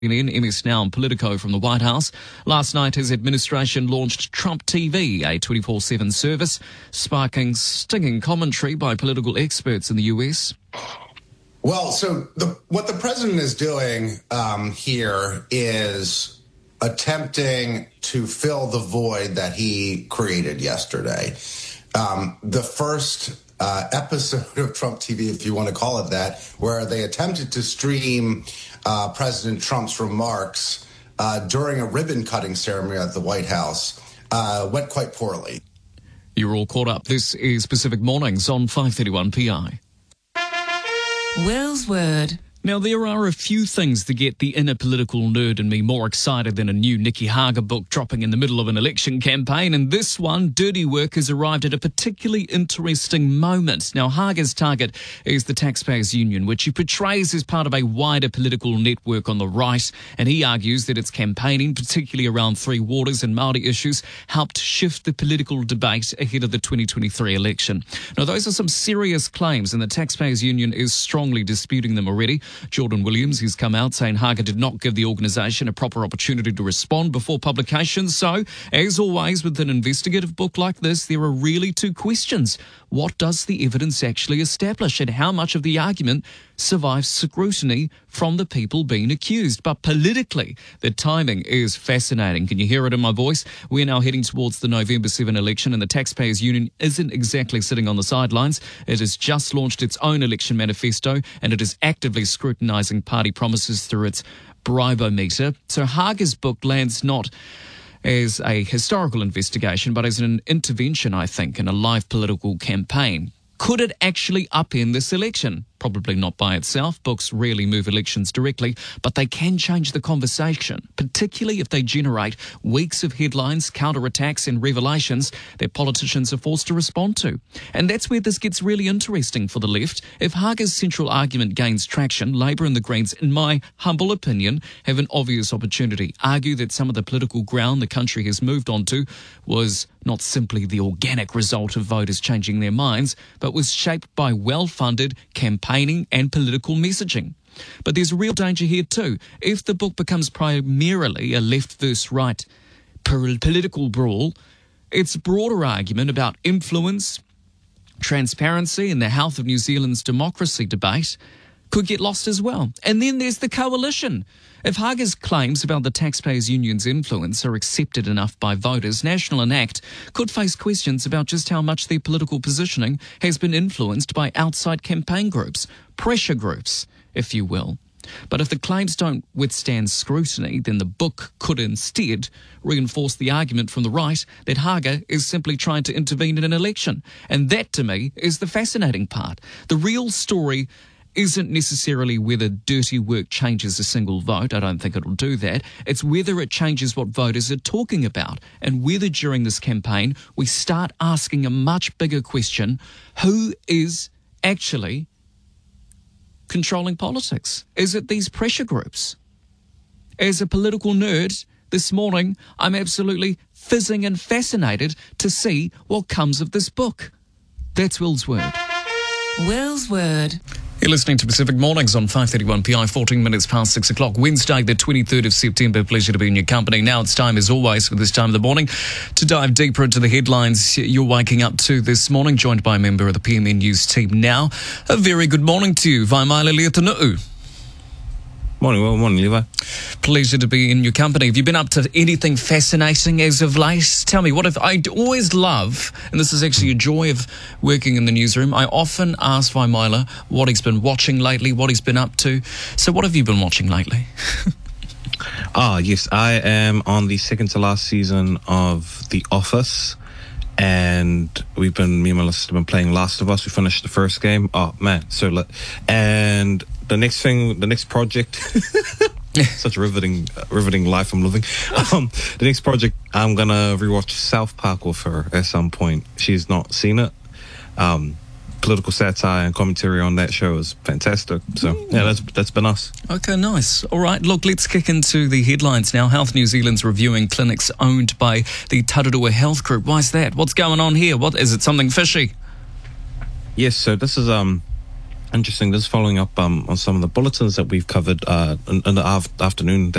MS Now and Politico from the White House. Last night, his administration launched Trump TV, a 24/7 service, sparking stinging commentary by political experts in the US. Well, so what the president is doing here is attempting to fill the void that he created yesterday. The first episode of Trump TV, if you want to call it that, where they attempted to stream President Trump's remarks during a ribbon-cutting ceremony at the White House, went quite poorly. You're all caught up. This is Pacific Mornings on 531 PI. Will's Word. Now, there are a few things that get the inner political nerd in me more excited than a new Nikki Hager book dropping in the middle of an election campaign, and this one, Dirty Work, has arrived at a particularly interesting moment. Now, Hager's target is the Taxpayers Union, which he portrays as part of a wider political network on the right, and he argues that its campaigning, particularly around Three Waters and Māori issues, helped shift the political debate ahead of the 2023 election. Now, those are some serious claims, and the Taxpayers Union is strongly disputing them already. Jordan Williams has come out saying Hager did not give the organisation a proper opportunity to respond before publication. So, as always with an investigative book like this, there are really two questions. What does the evidence actually establish, and how much of the argument survives scrutiny from the people being accused? But politically, the timing is fascinating. Can you hear it in my voice? We're now heading towards the November 7 election, and the Taxpayers Union isn't exactly sitting on the sidelines. It has just launched its own election manifesto, and it is actively scrutinising party promises through its bribometer. So Hager's book lands not as a historical investigation, but as an intervention, I think, in a live political campaign. Could it actually upend this election? Probably not by itself. Books rarely move elections directly, but they can change the conversation, particularly if they generate weeks of headlines, counterattacks and revelations that politicians are forced to respond to. And that's where this gets really interesting for the left. If Hager's central argument gains traction, Labour and the Greens, in my humble opinion, have an obvious opportunity. Argue that some of the political ground the country has moved on to was not simply the organic result of voters changing their minds, but was shaped by well-funded campaigning and political messaging. But there's a real danger here too. If the book becomes primarily a left versus right political brawl, its broader argument about influence, transparency and the health of New Zealand's democracy debate could get lost as well. And then there's the coalition. If Hager's claims about the Taxpayers Union's influence are accepted enough by voters, National Enact could face questions about just how much their political positioning has been influenced by outside campaign groups, pressure groups, if you will. But if the claims don't withstand scrutiny, then the book could instead reinforce the argument from the right that Hager is simply trying to intervene in an election. And that, to me, is the fascinating part. The real story isn't necessarily whether Dirty Work changes a single vote. I don't think it'll do that. It's whether it changes what voters are talking about, and whether during this campaign we start asking a much bigger question: who is actually controlling politics? Is it these pressure groups? As a political nerd, this morning I'm absolutely fizzing and fascinated to see what comes of this book. That's Will's Word. Will's Word. You're listening to Pacific Mornings on 531 PI, 14 minutes past 6 o'clock, Wednesday, the 23rd of September. Pleasure to be in your company. Now it's time, as always, for this time of the morning, to dive deeper into the headlines you're waking up to this morning, joined by a member of the PMN News team now. A very good morning to you, Vaimaila Leotanu'u. Morning, Will. Morning, Levi. Pleasure to be in your company. Have you been up to anything fascinating as of late? Tell me, what if I always love, and this is actually a joy of working in the newsroom, I often ask Vaimaila what he's been watching lately, what he's been up to. So what have you been watching lately? Yes, I am on the second to last season of The Office, and me and Melissa have been playing Last of Us. We finished the first game. Oh, man, so lit. And the next project, such a riveting life I'm living. The next project, I'm going to rewatch South Park with her at some point. She's not seen it. Political satire and commentary on that show is fantastic. So, yeah, that's been us. Okay, nice. All right, look, let's kick into the headlines now. Health New Zealand's reviewing clinics owned by the Tararua Health Group. Why is that? What's going on here? Is it something fishy? Yes, so this is Interesting. This is following up on some of the bulletins that we've covered in the afternoon